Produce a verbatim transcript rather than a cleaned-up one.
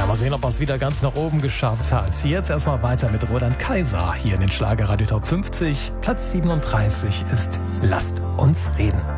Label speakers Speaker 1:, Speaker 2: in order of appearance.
Speaker 1: mal sehen, ob er es wieder ganz nach oben geschafft hat. Jetzt erstmal weiter mit Roland Kaiser hier in den Schlagerradio Top fünfzig. Platz siebenunddreißig ist Lasst uns reden.